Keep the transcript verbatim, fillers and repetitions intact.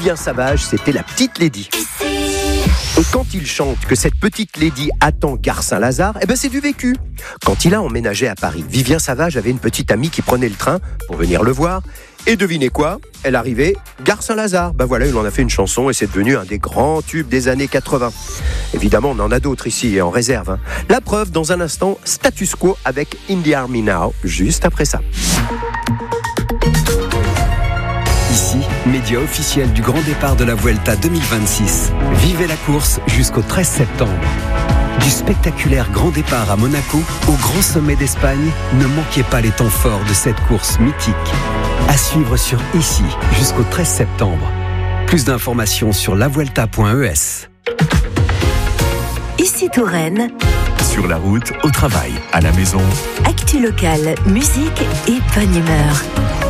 Vivien Savage, c'était la petite Lady. Et quand il chante que cette petite Lady attend Gare Saint-Lazare, eh ben c'est du vécu. Quand il a emménagé à Paris, Vivien Savage avait une petite amie qui prenait le train pour venir le voir. Et devinez quoi ? Elle arrivait, Gare Saint-Lazare. Ben voilà, il en a fait une chanson et c'est devenu un des grands tubes des années quatre-vingts. Évidemment, on en a d'autres ici et en réserve. Hein. La preuve, dans un instant, Status Quo avec In the Army Now, juste après ça. Ici, média officiel du grand départ de la Vuelta deux mille vingt-six. Vivez la course jusqu'au treize septembre. Du spectaculaire grand départ à Monaco au grand sommet d'Espagne, ne manquez pas les temps forts de cette course mythique. À suivre sur Ici jusqu'au treize septembre. Plus d'informations sur la vuelta point e s. Ici Touraine. Sur la route, au travail, à la maison. Actu locale, musique et bonne humeur.